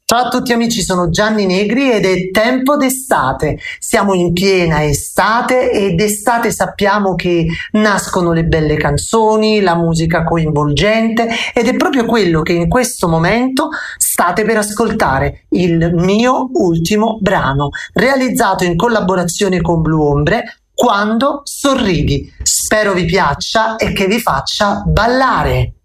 Ciao a tutti amici, sono Gianni Negri ed è tempo d'estate. Siamo in piena estate ed d'estate sappiamo che nascono le belle canzoni, la musica coinvolgente ed è proprio quello che in questo momento state per ascoltare, il mio ultimo brano, realizzato in collaborazione con Blu Ombre, Quando sorridi. Spero vi piaccia e che vi faccia ballare.